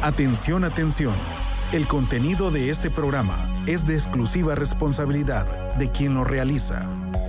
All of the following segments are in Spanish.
Atención, atención. El contenido de este programa es de exclusiva responsabilidad de quien lo realiza.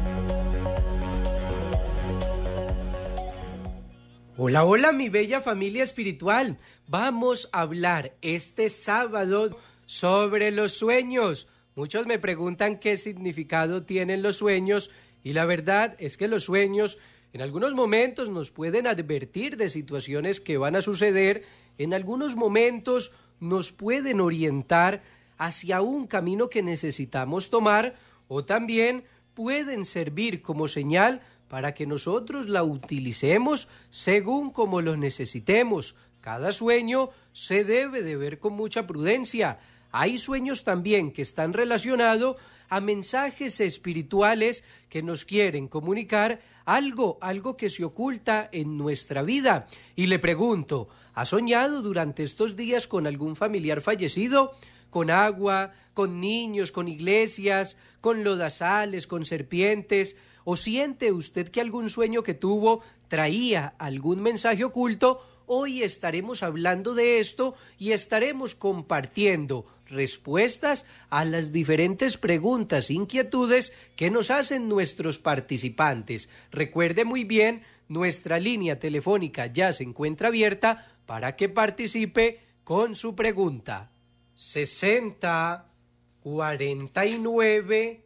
Hola, hola, mi bella familia espiritual. Vamos a hablar este sábado sobre los sueños. Muchos me preguntan qué significado tienen los sueños y la verdad es que los sueños en algunos momentos nos pueden advertir de situaciones que van a suceder, en algunos momentos nos pueden orientar hacia un camino que necesitamos tomar o también pueden servir como señal para que nosotros la utilicemos según como lo necesitemos. Cada sueño se debe de ver con mucha prudencia. Hay sueños también que están relacionados a mensajes espirituales que nos quieren comunicar algo que se oculta en nuestra vida. Y le pregunto, ¿ha soñado durante estos días con algún familiar fallecido? ¿Con agua, con niños, con iglesias, con lodazales, con serpientes? ¿O siente usted que algún sueño que tuvo traía algún mensaje oculto? Hoy estaremos hablando de esto y estaremos compartiendo respuestas a las diferentes preguntas e inquietudes que nos hacen nuestros participantes. Recuerde muy bien, nuestra línea telefónica ya se encuentra abierta para que participe con su pregunta. 60 49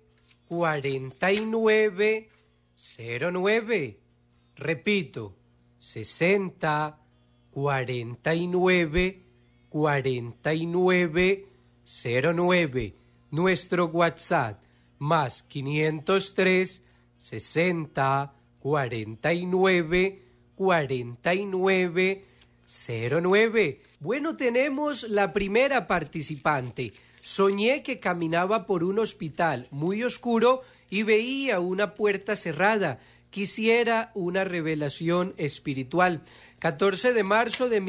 49 09. Repito, 60 49 49 09. Nuestro WhatsApp más 503 60 49 49 09. Bueno, tenemos la primera participante. Soñé que caminaba por un hospital muy oscuro y veía una puerta cerrada. Quisiera una revelación espiritual. 14 de marzo de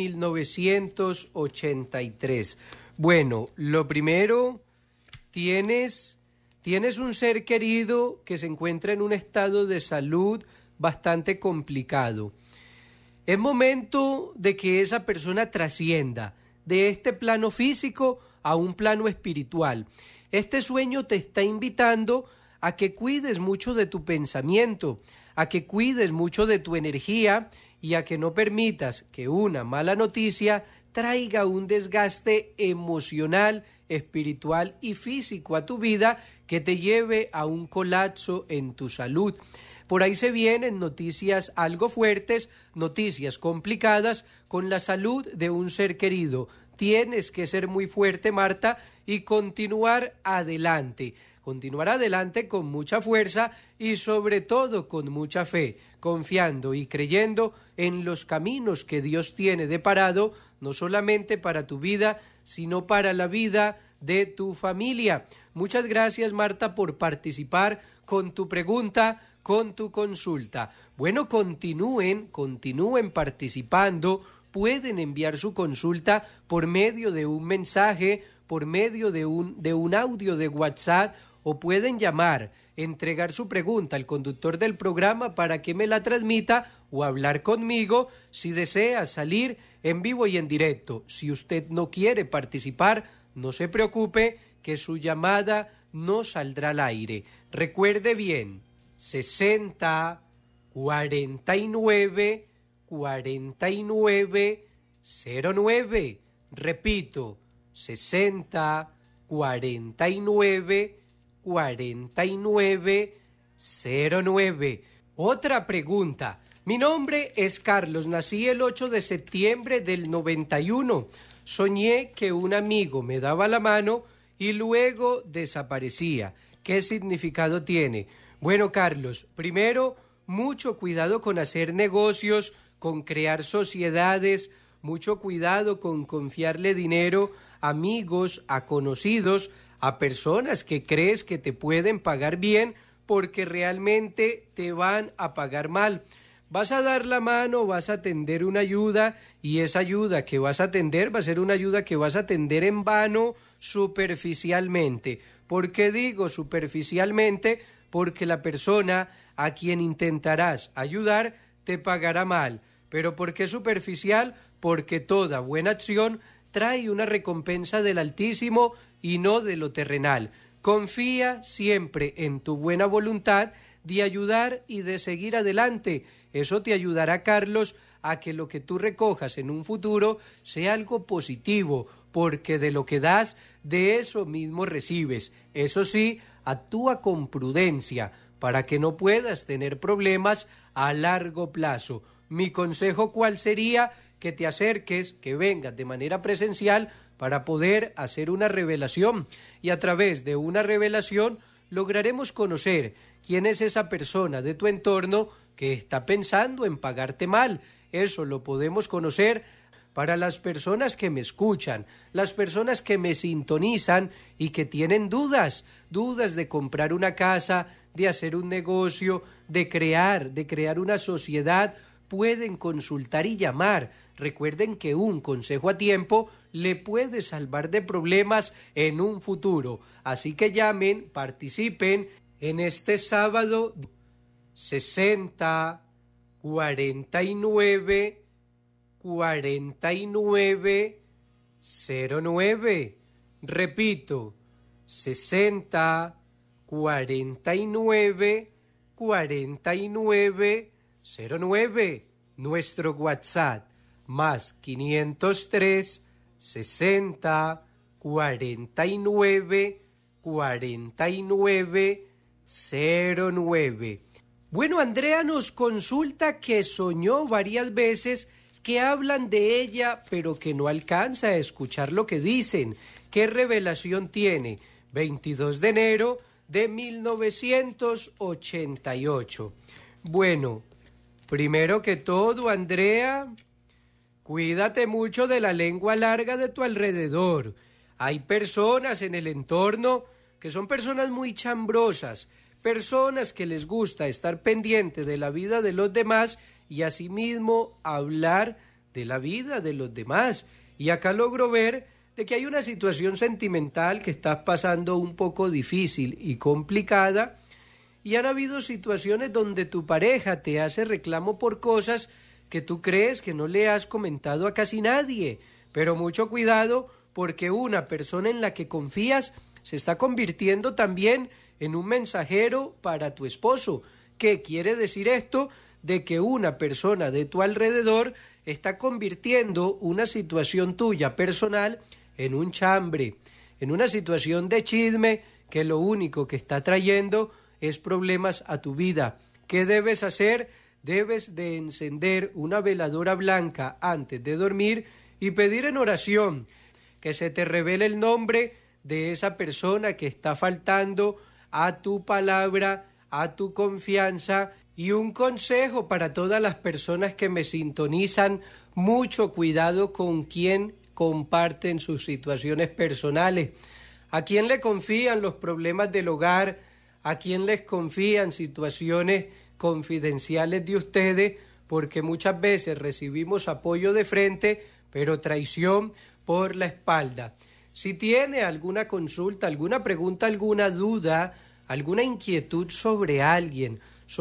1983. Bueno, lo primero, tienes un ser querido que se encuentra en un estado de salud bastante complicado. Es momento de que esa persona trascienda de este plano físico a un plano espiritual. Este sueño te está invitando a que cuides mucho de tu pensamiento, a que cuides mucho de tu energía y a que no permitas que una mala noticia traiga un desgaste emocional, espiritual y físico a tu vida que te lleve a un colapso en tu salud. Por ahí se vienen noticias algo fuertes, noticias complicadas con la salud de un ser querido. Tienes que ser muy fuerte, Marta, y continuar adelante con mucha fuerza y sobre todo con mucha fe, confiando y creyendo en los caminos que Dios tiene deparado, no solamente para tu vida, sino para la vida de tu familia. Muchas gracias, Marta, por participar con tu pregunta, con tu consulta. Bueno, continúen participando. Pueden enviar su consulta por medio de un mensaje, por medio de un audio de WhatsApp, o pueden llamar, entregar su pregunta al conductor del programa para que me la transmita o hablar conmigo si desea salir en vivo y en directo. Si usted no quiere participar, no se preocupe que su llamada no saldrá al aire. Recuerde bien, 60 49 49 09. Repito, 60 49 49 09. Otra pregunta. Mi nombre es Carlos, nací el 8 de septiembre del 91. Soñé que un amigo me daba la mano y luego desaparecía. ¿Qué significado tiene? Bueno, Carlos, primero, mucho cuidado con hacer negocios, con crear sociedades, mucho cuidado con confiarle dinero a amigos, a conocidos, a personas que crees que te pueden pagar bien porque realmente te van a pagar mal. Vas a dar la mano, vas a tender una ayuda y esa ayuda que vas a tender va a ser una ayuda que vas a tender en vano superficialmente. ¿Por qué digo superficialmente? Porque la persona a quien intentarás ayudar te pagará mal. ¿Pero por qué superficial? Porque toda buena acción trae una recompensa del Altísimo y no de lo terrenal. Confía siempre en tu buena voluntad de ayudar y de seguir adelante. Eso te ayudará, Carlos, a que lo que tú recojas en un futuro sea algo positivo, porque de lo que das, de eso mismo recibes. Eso sí, actúa con prudencia para que no puedas tener problemas a largo plazo. Mi consejo, ¿cuál sería? Que te acerques, que vengas de manera presencial para poder hacer una revelación, y a través de una revelación lograremos conocer quién es esa persona de tu entorno que está pensando en pagarte mal. Eso lo podemos conocer para las personas que me escuchan, las personas que me sintonizan y que tienen dudas de comprar una casa, de hacer un negocio, de crear una sociedad. Pueden consultar y llamar. Recuerden que un consejo a tiempo le puede salvar de problemas en un futuro. Así que llamen, participen en este sábado 60 49 49 09. Repito, 60 49 49 09. Nuestro WhatsApp más 503 60 49 49 09. Bueno, Andrea nos consulta que soñó varias veces que hablan de ella, pero que no alcanza a escuchar lo que dicen. ¿Qué revelación tiene? 22 de enero de 1988. Bueno, primero que todo, Andrea, cuídate mucho de la lengua larga de tu alrededor. Hay personas en el entorno que son personas muy chambrosas, personas que les gusta estar pendiente de la vida de los demás y asimismo hablar de la vida de los demás. Y acá logro ver de que hay una situación sentimental que estás pasando un poco difícil y complicada, y han habido situaciones donde tu pareja te hace reclamo por cosas que tú crees que no le has comentado a casi nadie. Pero mucho cuidado, porque una persona en la que confías se está convirtiendo también en un mensajero para tu esposo. ¿Qué quiere decir esto? De que una persona de tu alrededor está convirtiendo una situación tuya personal en un chambre, en una situación de chisme que lo único que está trayendo es problemas a tu vida. ¿Qué debes hacer? Debes de encender una veladora blanca antes de dormir y pedir en oración que se te revele el nombre de esa persona que está faltando a tu palabra, a tu confianza. Y un consejo para todas las personas que me sintonizan: mucho cuidado con quién comparten sus situaciones personales. ¿A quién le confían los problemas del hogar? ¿A quién les confían situaciones confidenciales de ustedes? Porque muchas veces recibimos apoyo de frente, pero traición por la espalda. Si tiene alguna consulta, alguna pregunta, alguna duda, alguna inquietud sobre alguien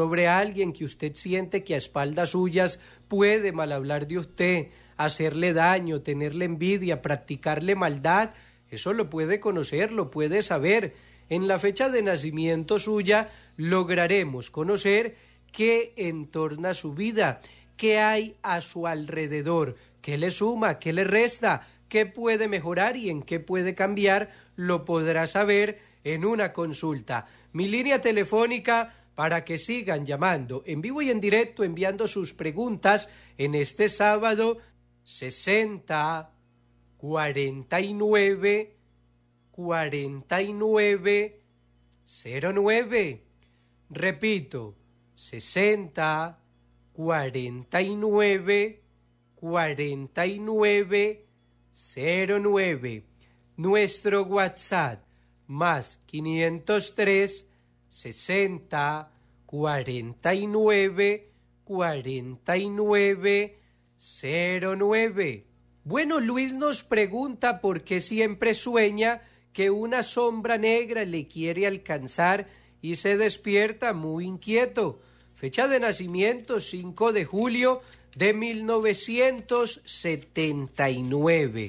que usted siente que a espaldas suyas puede mal hablar de usted, hacerle daño, tenerle envidia, practicarle maldad, eso lo puede conocer, lo puede saber. En la fecha de nacimiento suya lograremos conocer qué entorna su vida, qué hay a su alrededor, qué le suma, qué le resta, qué puede mejorar y en qué puede cambiar. Lo podrá saber en una consulta. Mi línea telefónica para que sigan llamando en vivo y en directo, enviando sus preguntas en este sábado: 60 49 49 09. Repito, 60 49 49 09. Nuestro WhatsApp más 503 60 49 49 09. Bueno, Luis nos pregunta por qué siempre sueña que una sombra negra le quiere alcanzar y se despierta muy inquieto. Fecha de nacimiento: 5 de julio de 1979.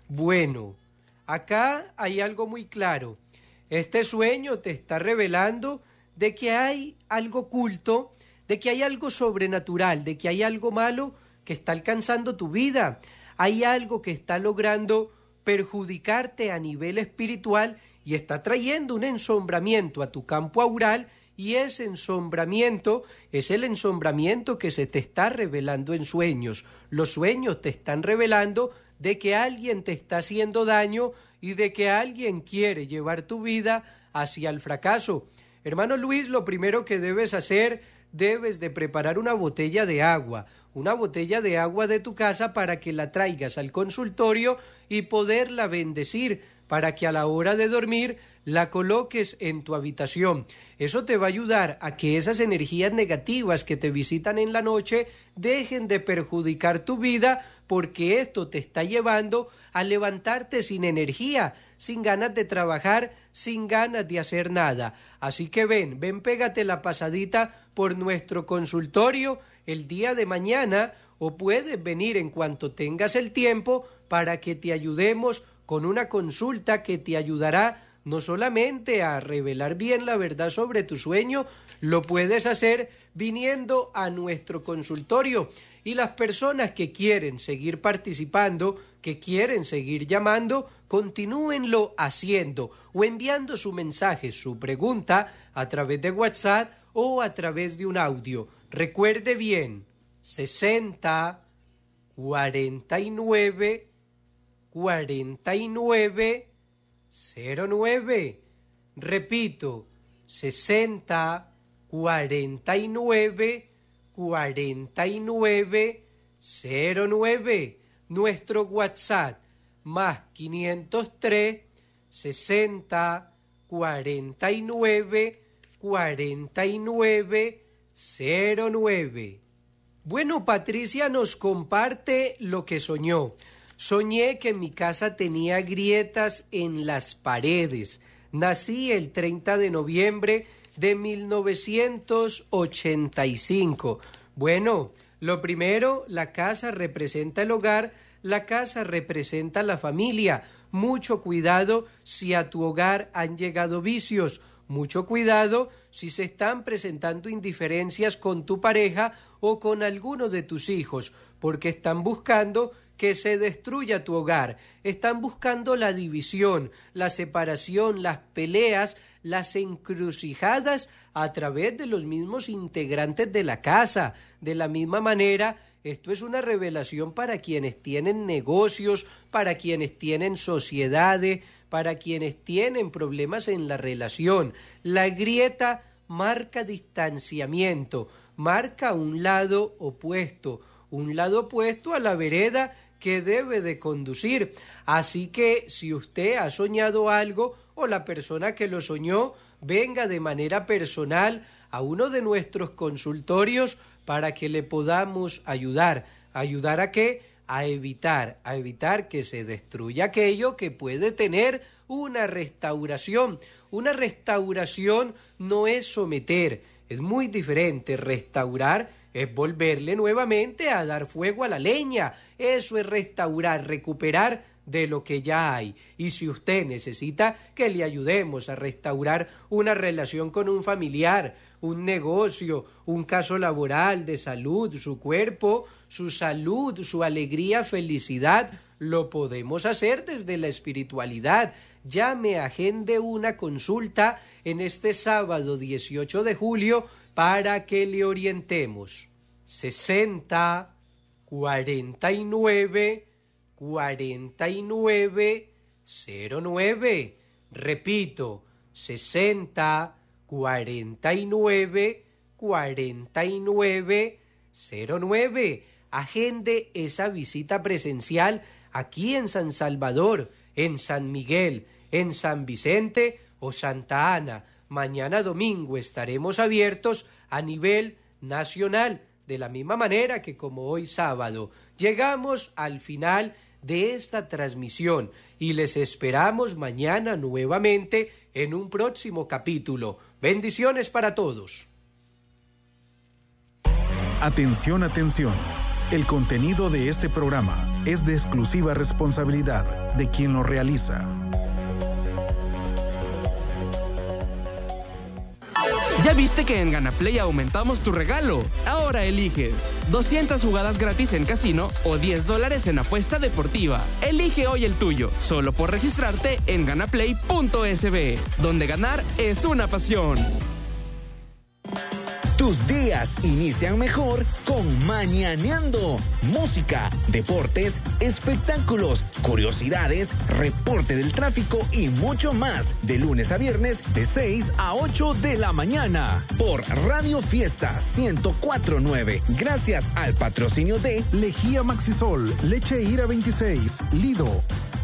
Bueno, acá hay algo muy claro. Este sueño te está revelando de que hay algo oculto, de que hay algo sobrenatural, de que hay algo malo que está alcanzando tu vida. Hay algo que está logrando perjudicarte a nivel espiritual y está trayendo un ensombramiento a tu campo aural, y ese ensombramiento es el ensombramiento que se te está revelando en sueños. Los sueños te están revelando de que alguien te está haciendo daño y de que alguien quiere llevar tu vida hacia el fracaso. Hermano Luis, lo primero que debes hacer, debes de preparar una botella de agua de tu casa para que la traigas al consultorio y poderla bendecir, para que a la hora de dormir la coloques en tu habitación. Eso te va a ayudar a que esas energías negativas que te visitan en la noche dejen de perjudicar tu vida, porque esto te está llevando a levantarte sin energía, sin ganas de trabajar, sin ganas de hacer nada. Así que ven, pégate la pasadita por nuestro consultorio el día de mañana, o puedes venir en cuanto tengas el tiempo para que te ayudemos con una consulta que te ayudará no solamente a revelar bien la verdad sobre tu sueño, lo puedes hacer viniendo a nuestro consultorio. Y las personas que quieren seguir participando, que quieren seguir llamando, continúenlo haciendo o enviando su mensaje, su pregunta a través de WhatsApp o a través de un audio. Recuerde bien, 60 49 49 09. Repito, 60 49 49 09. Nuestro WhatsApp más 503 60 49 49 09. Bueno, Patricia nos comparte lo que soñó. Soñé que mi casa tenía grietas en las paredes. Nací el 30 de noviembre de 1985. Bueno, lo primero, la casa representa el hogar, la casa representa la familia. Mucho cuidado si a tu hogar han llegado vicios. Mucho cuidado si se están presentando indiferencias con tu pareja o con alguno de tus hijos, porque están buscando que se destruya tu hogar. Están buscando la división, la separación, las peleas, las encrucijadas a través de los mismos integrantes de la casa. De la misma manera, esto es una revelación para quienes tienen negocios, para quienes tienen sociedades, para quienes tienen problemas en la relación. La grieta marca distanciamiento, marca un lado opuesto a la vereda que debe de conducir. Así que si usted ha soñado algo o la persona que lo soñó, venga de manera personal a uno de nuestros consultorios para que le podamos ayudar. ¿Ayudar a qué? A evitar que se destruya aquello que puede tener una restauración. Una restauración no es someter, es muy diferente. Restaurar es volverle nuevamente a dar fuego a la leña. Eso es restaurar, recuperar de lo que ya hay. Y si usted necesita que le ayudemos a restaurar una relación con un familiar, un negocio, un caso laboral, de salud, su cuerpo, su salud, su alegría, felicidad, lo podemos hacer desde la espiritualidad. Llame, agende una consulta en este sábado 18 de julio para que le orientemos. 60 49 49 09. Repito, 60 49 49 09. Agende esa visita presencial aquí en San Salvador, en San Miguel, en San Vicente o Santa Ana. Mañana domingo estaremos abiertos a nivel nacional, de la misma manera que como hoy sábado. Llegamos al final de esta transmisión y les esperamos mañana nuevamente en un próximo capítulo. Bendiciones para todos. Atención, atención. El contenido de este programa es de exclusiva responsabilidad de quien lo realiza. ¿Ya viste que en GanaPlay aumentamos tu regalo? Ahora eliges 200 jugadas gratis en casino o $10 en apuesta deportiva. Elige hoy el tuyo, solo por registrarte en ganaplay.sb, donde ganar es una pasión. Tus días inician mejor con Mañaneando. Música, deportes, espectáculos, curiosidades, reporte del tráfico y mucho más. De lunes a viernes, de 6 a 8 de la mañana. Por Radio Fiesta 104.9. Gracias al patrocinio de Lejía Maxisol, Leche Ira 26, Lido,